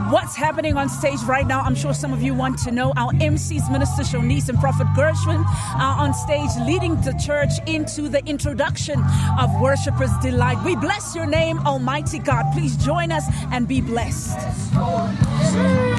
what's happening on stage right now. I'm sure some of you want to know. Our MCs, Minister Shonice and Prophet Gershwin, are on stage leading the church into the introduction of Worshipper's Delight. We bless your name, Almighty God. Please join us and be blessed.